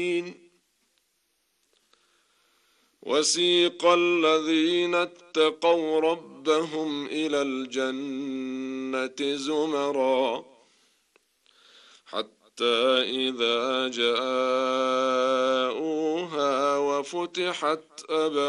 وسيق الذين اتقوا ربهم إلى الجنة زمرا حتى إذا جاءوها وفتحت أبوابها